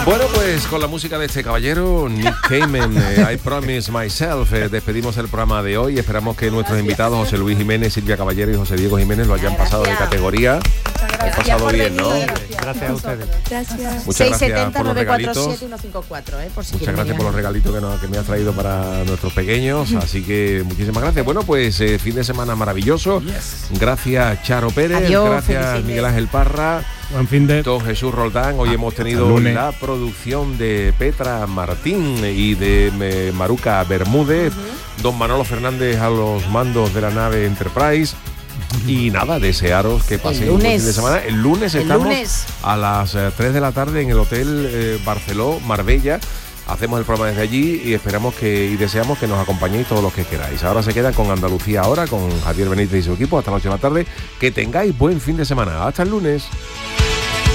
Bueno, pues con la música de este caballero, Nick Cayman, I Promise Myself, despedimos el programa de hoy. Esperamos que nuestros invitados, José Luis Jiménez, Silvia Caballero y José Diego Jiménez, lo hayan pasado de categoría. Han pasado bien, ¿no? Gracias a ustedes. Gracias. Muchas gracias por los regalitos. 670-947-154, por si Muchas gracias por los regalitos que me has traído para nuestros pequeños. Así que muchísimas gracias. Bueno, pues fin de semana maravilloso. Gracias, Charo Pérez. Adiós, gracias, Miguel Ángel Parra. Buen fin de... Don Jesús Roldán. Hoy hemos tenido la producción de Petra Martín y de Maruca Bermúdez. Don Manolo Fernández a los mandos de la nave Enterprise. Y nada, desearos que paséis un buen fin de semana. El lunes estamos a las 3 de la tarde en el Hotel Barceló, Marbella. Hacemos el programa desde allí y esperamos y deseamos que nos acompañéis todos los que queráis. Ahora se quedan con Andalucía Ahora, con Javier Benítez y su equipo, hasta las 8 de la tarde. Que tengáis buen fin de semana. Hasta el lunes.